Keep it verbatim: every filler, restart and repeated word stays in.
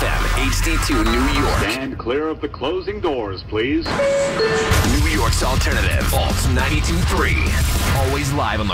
F M, H D two New York. Stand clear of the closing doors, please. New York's alternative, Alt ninety-two point three. Always live on the